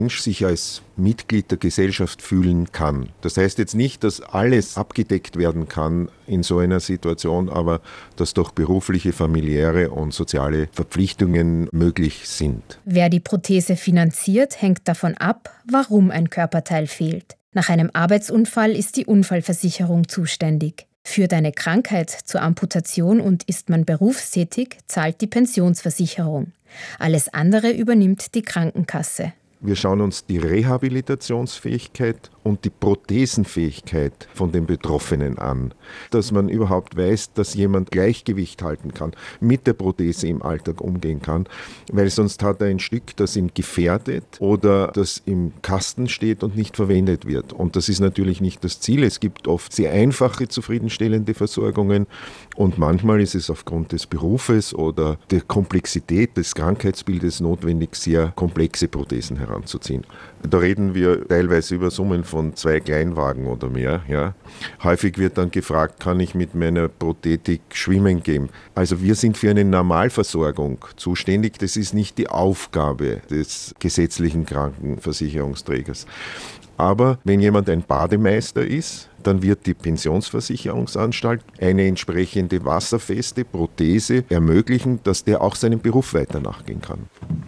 Mensch sich als Mitglied der Gesellschaft fühlen kann. Das heißt jetzt nicht, dass alles abgedeckt werden kann in so einer Situation, aber dass doch berufliche, familiäre und soziale Verpflichtungen möglich sind. Wer die Prothese finanziert, hängt davon ab, warum ein Körperteil fehlt. Nach einem Arbeitsunfall ist die Unfallversicherung zuständig. Führt eine Krankheit zur Amputation und ist man berufstätig, zahlt die Pensionsversicherung. Alles andere übernimmt die Krankenkasse. Wir schauen uns die Rehabilitationsfähigkeit und die Prothesenfähigkeit von den Betroffenen an. Dass man überhaupt weiß, dass jemand Gleichgewicht halten kann, mit der Prothese im Alltag umgehen kann, weil sonst hat er ein Stück, das ihn gefährdet oder das im Kasten steht und nicht verwendet wird. Und das ist natürlich nicht das Ziel. Es gibt oft sehr einfache, zufriedenstellende Versorgungen und manchmal ist es aufgrund des Berufes oder der Komplexität des Krankheitsbildes notwendig, sehr komplexe Prothesen heranzuziehen. Da reden wir teilweise über Summen von 2 Kleinwagen oder mehr. Ja. Häufig wird dann gefragt, kann ich mit meiner Prothetik schwimmen gehen? Also wir sind für eine Normalversorgung zuständig. Das ist nicht die Aufgabe des gesetzlichen Krankenversicherungsträgers. Aber wenn jemand ein Bademeister ist, dann wird die Pensionsversicherungsanstalt eine entsprechende wasserfeste Prothese ermöglichen, dass der auch seinem Beruf weiter nachgehen kann.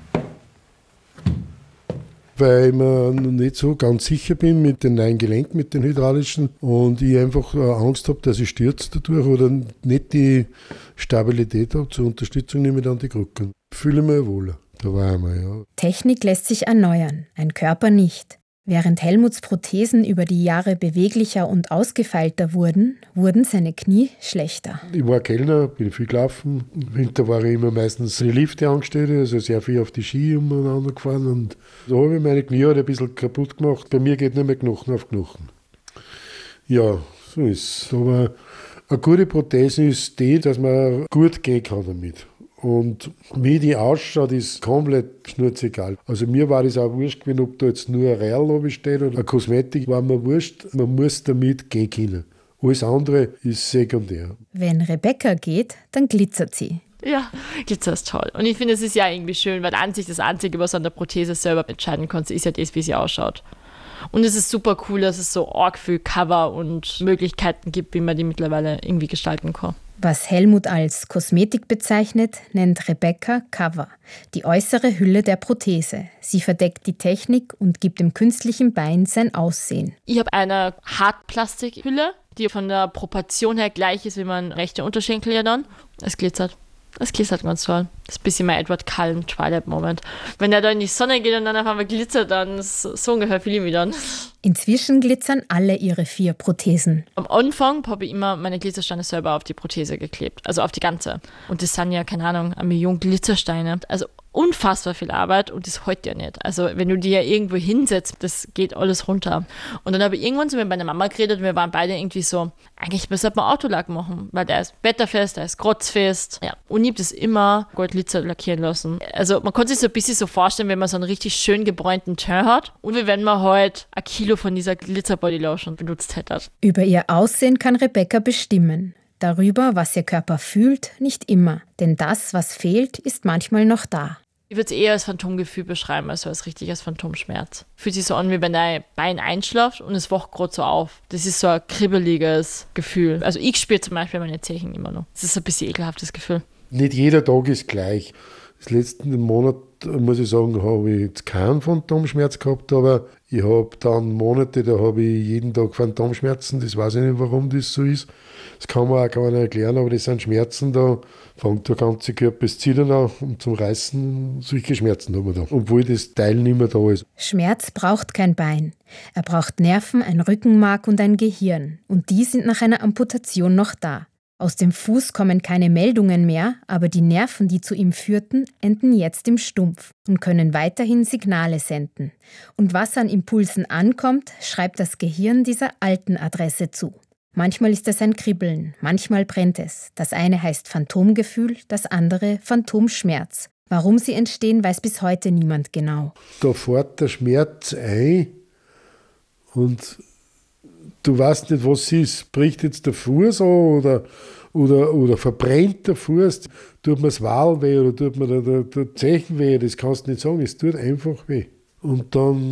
Weil ich mir nicht so ganz sicher bin mit den neuen Gelenken, mit den hydraulischen und ich einfach Angst habe, dass ich stürze dadurch oder nicht die Stabilität habe. Zur Unterstützung nehme ich dann die Krücken. Fühle mich wohler. Da war einmal, ja. Technik lässt sich erneuern, ein Körper nicht. Während Helmuts Prothesen über die Jahre beweglicher und ausgefeilter wurden, wurden seine Knie schlechter. Ich war Kellner, bin viel gelaufen. Im Winter war ich immer meistens in die Lifte angestellt, also sehr viel auf die Ski umeinander gefahren. Und da habe ich meine Knie halt ein bisschen kaputt gemacht. Bei mir geht nicht mehr Knochen auf Knochen. Ja, so ist es. Aber eine gute Prothese ist die, dass man gut gehen kann damit. Und wie die ausschaut, ist komplett schnurzegal. Also mir war das auch wurscht gewesen, ob da jetzt nur ein Real steht oder eine Kosmetik, war mir wurscht. Man muss damit gehen können. Alles andere ist sekundär. Wenn Rebecca geht, dann glitzert sie. Ja, Glitzer ist toll. Und ich finde, es ist ja irgendwie schön, weil an sich das Einzige, was an der Prothese selber entscheiden kannst, ist ja das, wie sie ausschaut. Und es ist super cool, dass es so arg viel Cover und Möglichkeiten gibt, wie man die mittlerweile irgendwie gestalten kann. Was Helmut als Kosmetik bezeichnet, nennt Rebecca Cover, die äußere Hülle der Prothese. Sie verdeckt die Technik und gibt dem künstlichen Bein sein Aussehen. Ich habe eine Hartplastikhülle, die von der Proportion her gleich ist wie mein rechter Unterschenkel ja dann. Es glitzert. Das glitzert ganz toll. Das ist ein bisschen mein Edward Cullen Twilight-Moment. Wenn der da in die Sonne geht und dann auf einmal glitzert, dann ist so ungefähr viel wie dann. Inzwischen glitzern alle ihre 4 Prothesen. Am Anfang habe ich immer meine Glitzersteine selber auf die Prothese geklebt. Also auf die ganze. Und das sind ja, keine Ahnung, 1 Million Glitzersteine. Also unfassbar viel Arbeit und das hält ja nicht. Also wenn du die ja irgendwo hinsetzt, das geht alles runter. Und dann habe ich irgendwann so mit meiner Mama geredet und wir waren beide irgendwie so, eigentlich müsste man Autolack machen, weil der ist wetterfest, der ist krotzfest. Ja. Und ich habe das immer Goldglitzer lackieren lassen. Also man kann sich so ein bisschen so vorstellen, wenn man so einen richtig schön gebräunten Teint hat und wie wenn man halt 1 Kilo von dieser Glitzer-Body-Lotion benutzt hätte. Über ihr Aussehen kann Rebecca bestimmen. Darüber, was ihr Körper fühlt, nicht immer. Denn das, was fehlt, ist manchmal noch da. Ich würde es eher als Phantomgefühl beschreiben, als richtig als Phantomschmerz. Fühlt sich so an, wie wenn dein Bein einschläft und es wacht gerade so auf. Das ist so ein kribbeliges Gefühl. Also ich spüre zum Beispiel meine Zehen immer noch. Das ist ein bisschen ekelhaftes Gefühl. Nicht jeder Tag ist gleich. Das letzten Monat, muss ich sagen, habe ich jetzt keinen Phantomschmerz gehabt, aber ich habe dann Monate, da habe ich jeden Tag Phantomschmerzen. Das weiß ich nicht, warum das so ist. Das kann man auch gar nicht erklären, aber das sind Schmerzen, da fängt der ganze Körper das Zittern an und zum Reißen, solche Schmerzen haben wir da, obwohl das Teil nicht mehr da ist. Schmerz braucht kein Bein. Er braucht Nerven, ein Rückenmark und ein Gehirn. Und die sind nach einer Amputation noch da. Aus dem Fuß kommen keine Meldungen mehr, aber die Nerven, die zu ihm führten, enden jetzt im Stumpf und können weiterhin Signale senden. Und was an Impulsen ankommt, schreibt das Gehirn dieser alten Adresse zu. Manchmal ist es ein Kribbeln, manchmal brennt es. Das eine heißt Phantomgefühl, das andere Phantomschmerz. Warum sie entstehen, weiß bis heute niemand genau. Da fährt der Schmerz ein und du weißt nicht, was es ist. Bricht jetzt der Fuß an oder verbrennt der Fuß? Tut mir das Wal weh oder tut mir der Zechen weh? Das kannst du nicht sagen. Es tut einfach weh. Und dann